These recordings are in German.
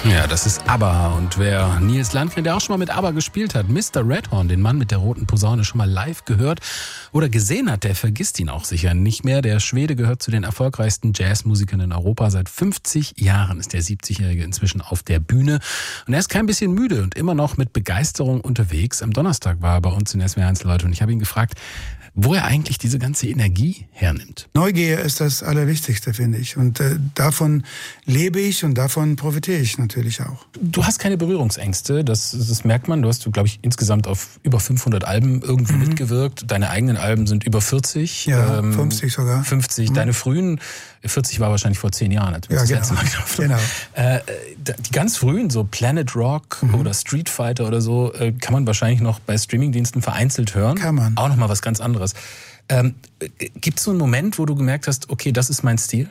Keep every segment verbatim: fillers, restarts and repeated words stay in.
Ja, das ist ABBA. Und wer Nils Landgren, der auch schon mal mit ABBA gespielt hat, Mister Redhorn, den Mann mit der roten Posaune, schon mal live gehört oder gesehen hat, der vergisst ihn auch sicher nicht mehr. Der Schwede gehört zu den erfolgreichsten Jazzmusikern in Europa. Seit fünfzig Jahren ist der siebzigjährige inzwischen auf der Bühne. Und er ist kein bisschen müde und immer noch mit Begeisterung unterwegs. Am Donnerstag war er bei uns in S W R eins Leute und ich habe ihn gefragt, wo er eigentlich diese ganze Energie hernimmt. Neugier ist das Allerwichtigste, finde ich. Und äh, davon lebe ich und davon profitiere ich natürlich auch. Du hast keine Berührungsängste, das, das merkt man. Du hast, glaube ich, insgesamt auf über fünfhundert Alben irgendwie mhm. mitgewirkt. Deine eigenen Alben sind über vierzig. Ja, ähm, fünfzig sogar. fünfzig. Mhm. Deine frühen, vierzig war wahrscheinlich vor zehn Jahren. Als wir ja, das genau. letzte Mal getroffen. genau. Äh, die ganz frühen, so Planet Rock mhm. oder Street Fighter oder so, äh, kann man wahrscheinlich noch bei Streamingdiensten vereinzelt hören. Kann man. Auch nochmal was ganz anderes. Ähm, Gibt es so einen Moment, wo du gemerkt hast, okay, das ist mein Stil?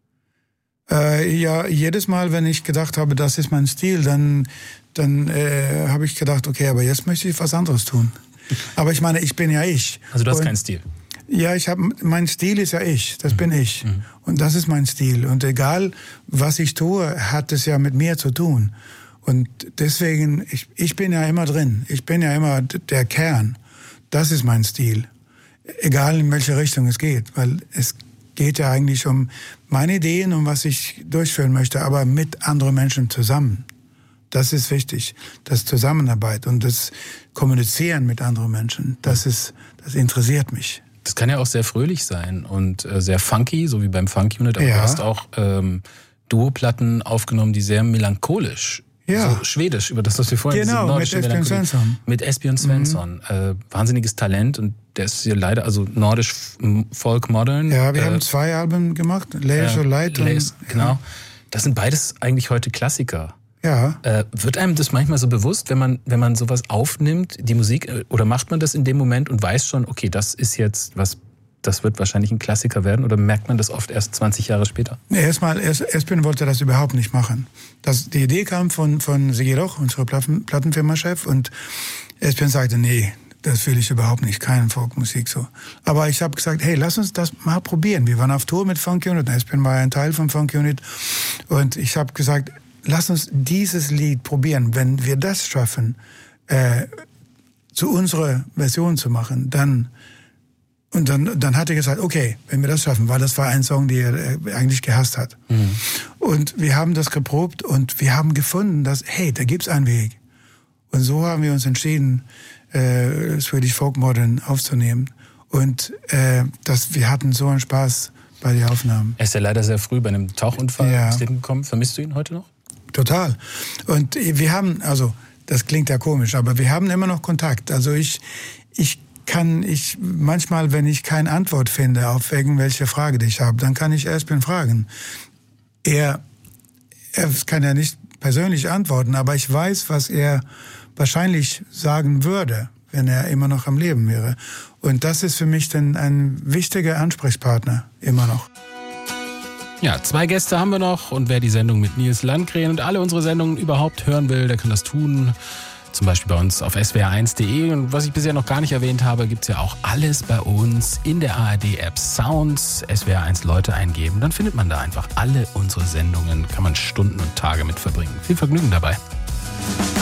Äh, ja, jedes Mal, wenn ich gedacht habe, das ist mein Stil, dann, dann äh, habe ich gedacht, okay, aber jetzt möchte ich was anderes tun. Aber ich meine, ich bin ja ich. Also du hast Und, keinen Stil? Ja, ich habe, mein Stil ist ja ich, das mhm. bin ich. Mhm. Und das ist mein Stil. Und egal, was ich tue, hat es ja mit mir zu tun. Und deswegen, ich, ich bin ja immer drin. Ich bin ja immer der Kern. Das ist mein Stil. Egal in welche Richtung es geht, weil es geht ja eigentlich um meine Ideen und was ich durchführen möchte, aber mit anderen Menschen zusammen. Das ist wichtig, das Zusammenarbeit und das Kommunizieren mit anderen Menschen, das ist, das interessiert mich. Das kann ja auch sehr fröhlich sein und äh, sehr funky, so wie beim Funk Unit, aber ja. Du hast auch ähm, Duoplatten aufgenommen, die sehr melancholisch Ja. So schwedisch, über das, was wir vorhin Genau, mit Esbjörn Svensson. Mit Esbjörn Svensson. Mhm. Äh, wahnsinniges Talent und der ist hier leider, also nordisch Folk Modern. Ja, wir äh, haben zwei Alben gemacht, Layers of Light und... Layers, genau. Ja. Das sind beides eigentlich heute Klassiker. Ja. Äh, wird einem das manchmal so bewusst, wenn man, wenn man sowas aufnimmt, die Musik, oder macht man das in dem Moment und weiß schon, okay, das ist jetzt was, das wird wahrscheinlich ein Klassiker werden, oder merkt man das oft erst zwanzig Jahre später? Nee, erstmal, erst, Esbjörn wollte das überhaupt nicht machen. Das, die Idee kam von, von Sigi Roch, unserem Platten, Plattenfirma-Chef, und Esbjörn sagte, nee, das will ich überhaupt nicht, keine Folkmusik so. Aber ich habe gesagt, hey, lass uns das mal probieren. Wir waren auf Tour mit Funk Unit, Esbjörn war ein Teil von Funk Unit, und ich habe gesagt, lass uns dieses Lied probieren. Wenn wir das schaffen, äh, zu unserer Version zu machen, dann Und dann, dann hat er gesagt, okay, wenn wir das schaffen, weil das war ein Song, den er eigentlich gehasst hat. Mhm. Und wir haben das geprobt und wir haben gefunden, dass, hey, da gibt's einen Weg. Und so haben wir uns entschieden, äh, Swedish Folk Modern aufzunehmen. Und äh, das, wir hatten so einen Spaß bei den Aufnahmen. Er ist ja leider sehr früh bei einem Tauchunfall ja. ins Leben gekommen. Vermisst du ihn heute noch? Total. Und wir haben, also, das klingt ja komisch, aber wir haben immer noch Kontakt. Also ich, ich kann ich manchmal, wenn ich keine Antwort finde auf irgendwelche Frage, die ich habe, dann kann ich Esbjörn fragen. Er, er kann ja nicht persönlich antworten, aber ich weiß, was er wahrscheinlich sagen würde, wenn er immer noch am Leben wäre. Und das ist für mich dann ein wichtiger Ansprechpartner, immer noch. Ja, zwei Gäste haben wir noch, und wer die Sendung mit Nils Landgren und alle unsere Sendungen überhaupt hören will, der kann das tun. Zum Beispiel bei uns auf S W R eins Punkt de. Und was ich bisher noch gar nicht erwähnt habe, gibt's ja auch alles bei uns in der A R D-App Sounds. S W R eins Leute eingeben, dann findet man da einfach alle unsere Sendungen. Kann man Stunden und Tage mit verbringen. Viel Vergnügen dabei.